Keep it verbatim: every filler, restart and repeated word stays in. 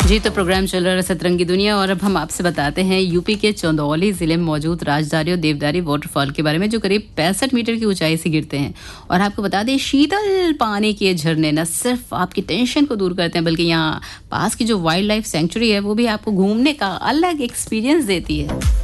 जी, तो प्रोग्राम चल रहा है सतरंगी दुनिया और अब हम आपसे बताते हैं यूपी के चंदौली जिले में मौजूद राजदारी और देवदारी वाटरफॉल के बारे में, जो करीब पैंसठ मीटर की ऊंचाई से गिरते हैं। और आपको बता दें, शीतल पानी के झरने न सिर्फ आपकी टेंशन को दूर करते हैं, बल्कि यहाँ पास की जो वाइल्ड लाइफ सेंचुरी है वो भी आपको घूमने का अलग एक्सपीरियंस देती है।